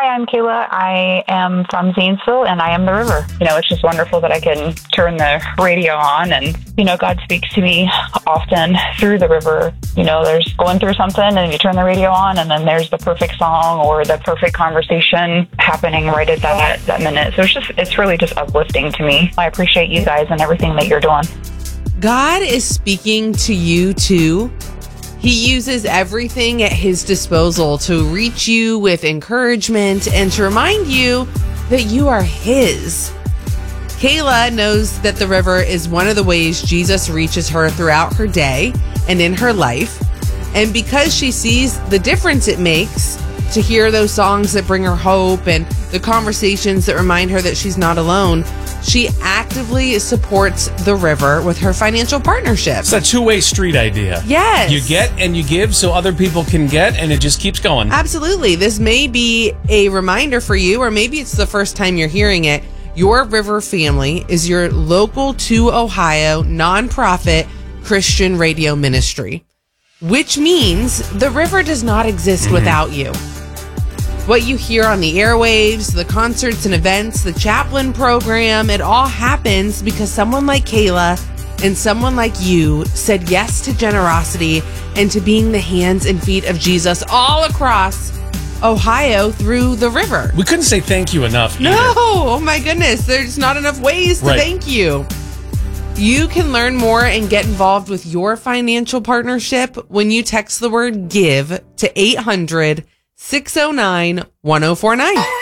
I'm Kayla. I am from Zanesville, and I am the river. It's just wonderful that I can turn the radio on, and, God speaks to me often through the river. There's going through something, and you turn the radio on, and then there's the perfect song or the perfect conversation happening right at that minute. So it's really just uplifting to me. I appreciate you guys and everything that you're doing. God is speaking to you too. He uses everything at his disposal to reach you with encouragement and to remind you that you are his. Kayla knows that the river is one of the ways Jesus reaches her throughout her day and in her life. And because she sees the difference it makes to hear those songs that bring her hope and the conversations that remind her that she's not alone, she actively supports the river with her financial partnership. It's a two-way street idea. Yes. You get and you give so other people can get, and it just keeps going. Absolutely. This may be a reminder for you, or maybe it's the first time you're hearing it. Your River Family is your local to Ohio nonprofit Christian radio ministry, which means the river does not exist without you. What you hear on the airwaves, the concerts and events, the chaplain program, it all happens because someone like Kayla and someone like you said yes to generosity and to being the hands and feet of Jesus all across Ohio through the river. We couldn't say thank you enough either. No, oh my goodness, there's not enough ways to thank you. You can learn more and get involved with your financial partnership when you text the word GIVE to 800-609-1049.